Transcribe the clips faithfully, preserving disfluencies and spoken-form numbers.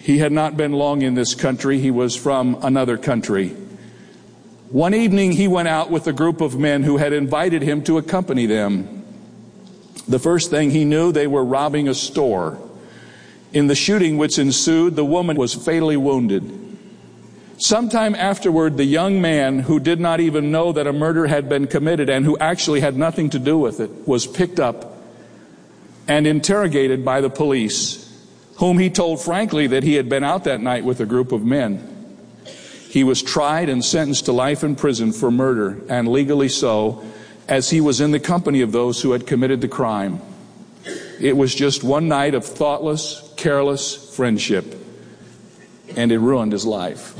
He had not been long in this country. He was from another country. One evening he went out with a group of men who had invited him to accompany them. The first thing he knew, they were robbing a store. In the shooting which ensued, the woman was fatally wounded. Sometime afterward, the young man, who did not even know that a murder had been committed and who actually had nothing to do with it, was picked up and interrogated by the police, whom he told frankly that he had been out that night with a group of men. He was tried and sentenced to life in prison for murder, and legally so, as he was in the company of those who had committed the crime. It was just one night of thoughtless, careless friendship, and it ruined his life.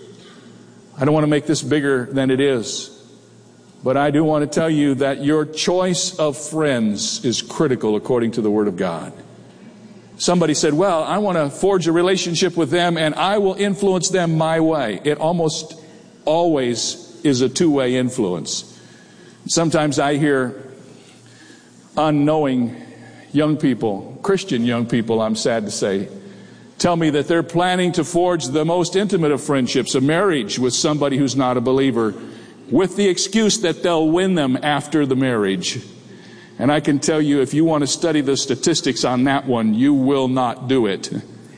I don't want to make this bigger than it is, but I do want to tell you that your choice of friends is critical according to the Word of God. Somebody said, well, I want to forge a relationship with them and I will influence them my way. It almost always is a two-way influence. Sometimes I hear unknowing young people, Christian young people, I'm sad to say, tell me that they're planning to forge the most intimate of friendships, a marriage with somebody who's not a believer, with the excuse that they'll win them after the marriage. And I can tell you, if you want to study the statistics on that one, you will not do it.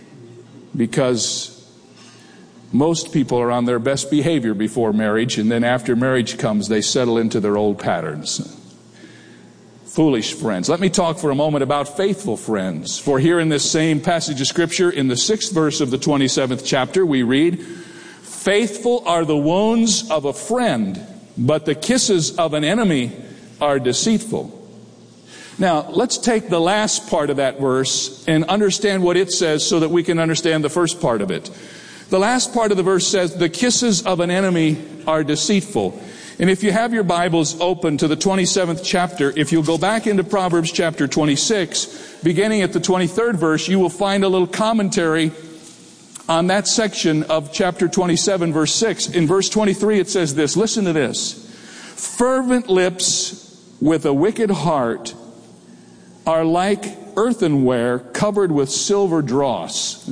Because most people are on their best behavior before marriage, and then after marriage comes, they settle into their old patterns. Foolish friends. Let me talk for a moment about faithful friends. For here in this same passage of Scripture, in the sixth verse of the twenty-seventh chapter, we read, faithful are the wounds of a friend, but the kisses of an enemy are deceitful. Now, let's take the last part of that verse and understand what it says so that we can understand the first part of it. The last part of the verse says, the kisses of an enemy are deceitful. And if you have your Bibles open to the twenty-seventh chapter, if you'll go back into Proverbs chapter twenty-six, beginning at the twenty-third verse, you will find a little commentary on that section of chapter twenty-seven, verse six. In verse twenty-three, it says this. Listen to this. Fervent lips with a wicked heart are like earthenware covered with silver dross.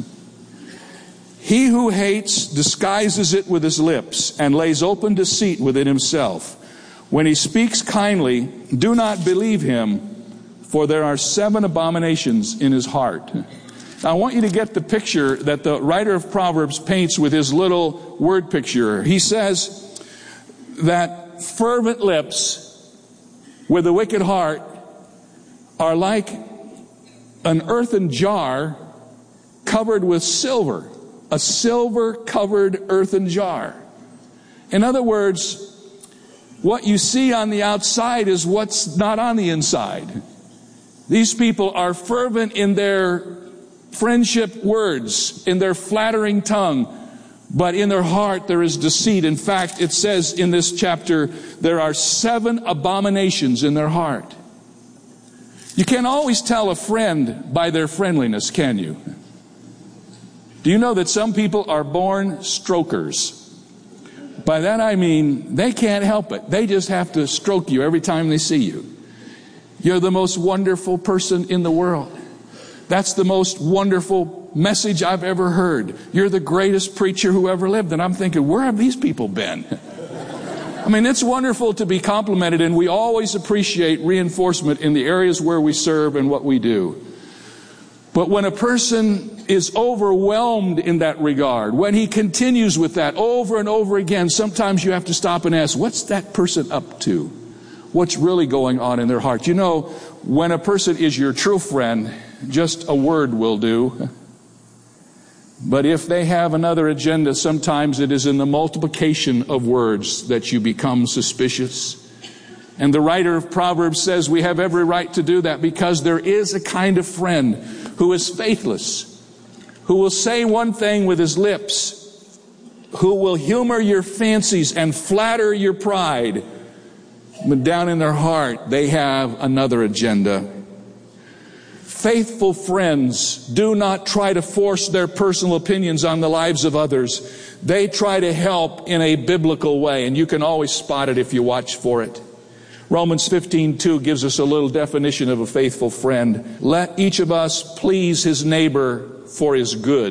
He who hates disguises it with his lips and lays open deceit within himself. When he speaks kindly, do not believe him, for there are seven abominations in his heart. Now, I want you to get the picture that the writer of Proverbs paints with his little word picture. He says that fervent lips with a wicked heart are like an earthen jar covered with silver. A silver-covered earthen jar. In other words, what you see on the outside is what's not on the inside. These people are fervent in their friendship words, in their flattering tongue, but in their heart there is deceit. In fact, it says in this chapter, there are seven abominations in their heart. You can't always tell a friend by their friendliness, can you? Do you know that some people are born strokers? By that I mean they can't help it. They just have to stroke you every time they see you. You're the most wonderful person in the world. That's the most wonderful message I've ever heard. You're the greatest preacher who ever lived. And I'm thinking, where have these people been? I mean, it's wonderful to be complimented, and we always appreciate reinforcement in the areas where we serve and what we do. But when a person is overwhelmed in that regard, when he continues with that over and over again, sometimes you have to stop and ask, what's that person up to? What's really going on in their heart? You know, when a person is your true friend, just a word will do. But if they have another agenda, sometimes it is in the multiplication of words that you become suspicious. And the writer of Proverbs says we have every right to do that, because there is a kind of friend who is faithless, who will say one thing with his lips, who will humor your fancies and flatter your pride, but down in their heart they have another agenda. Faithful friends do not try to force their personal opinions on the lives of others. They try to help in a biblical way, and you can always spot it if you watch for it. Romans fifteen two gives us a little definition of a faithful friend. Let each of us please his neighbor for his good.